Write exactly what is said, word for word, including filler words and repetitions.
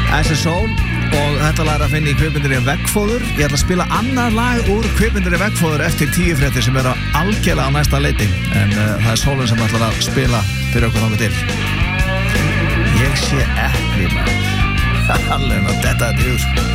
S S Soul og þetta lag er að finna í Kvikmyndinni Veggfóður. Ég ætla að spila annað lag úr Kvikmyndinni Veggfóður eftir tíu fréttir sem er algjörlega á næsta leiti, en uh, það er Sólun sem ætlar að spila fyrir okkur þangað til. Ég sé epli maður. Alveg að detta þetta í hús.